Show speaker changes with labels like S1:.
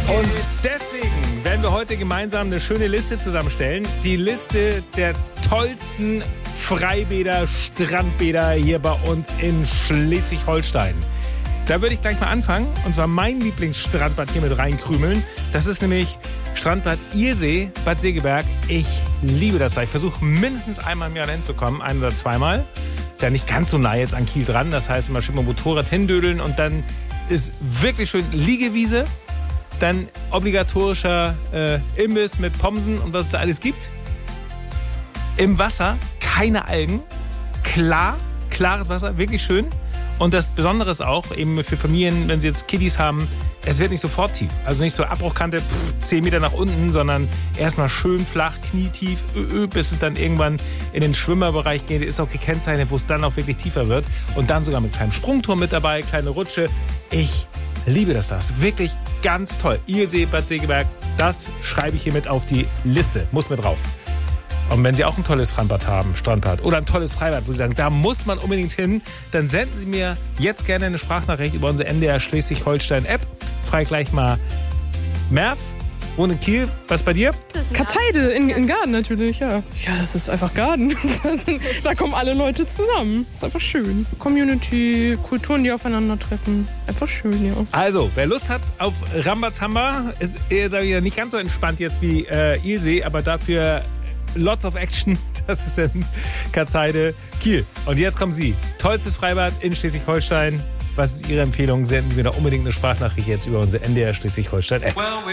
S1: Und deswegen werden wir heute gemeinsam eine schöne Liste zusammenstellen. Die Liste der tollsten Freibäder, Strandbäder hier bei uns in Schleswig-Holstein. Da würde ich gleich mal anfangen. Und zwar mein Lieblingsstrandbad hier mit reinkrümeln. Das ist nämlich Strandbad Ilsee, Bad Segeberg. Ich liebe das da. Ich versuche mindestens einmal im Jahr hinzukommen, ein- oder zweimal. Ist ja nicht ganz so nah jetzt an Kiel dran. Das heißt, immer schön mit dem Motorrad hindödeln und dann ist wirklich schön Liegewiese. Dann obligatorischer Imbiss mit Pomsen und was es da alles gibt. Im Wasser keine Algen. Klares Wasser, wirklich schön. Und das Besondere ist auch, eben für Familien, wenn sie jetzt Kiddies haben, es wird nicht sofort tief. Also nicht so Abbruchkante, 10 Meter nach unten, sondern erstmal schön flach, knietief, bis es dann irgendwann in den Schwimmerbereich geht. Ist auch gekennzeichnet, wo es dann auch wirklich tiefer wird. Und dann sogar mit kleinem Sprungturm mit dabei, kleine Rutsche. Ich liebe das. Wirklich ganz toll. Ilsee, Bad Segeberg, das schreibe ich hier mit auf die Liste. Muss mit drauf. Und wenn Sie auch ein tolles Strandbad oder ein tolles Freibad, wo Sie sagen, da muss man unbedingt hin, dann senden Sie mir jetzt gerne eine Sprachnachricht über unsere NDR Schleswig-Holstein-App. Frage gleich mal Merv, wohnt in Kiel. Was bei dir?
S2: Katzheide, in Garden natürlich, ja. Ja, das ist einfach Garden. Da kommen alle Leute zusammen. Das ist einfach schön. Community, Kulturen, die aufeinandertreffen. Einfach schön, ja.
S1: Also, wer Lust hat auf Rambazamba, ist eher, sage ich ja, nicht ganz so entspannt jetzt wie Ilsee, aber dafür lots of action. Das ist in Katzheide, Kiel. Und jetzt kommen Sie. Tollstes Freibad in Schleswig-Holstein. Was ist Ihre Empfehlung? Senden Sie mir da unbedingt eine Sprachnachricht jetzt über unsere NDR Schleswig-Holstein-App.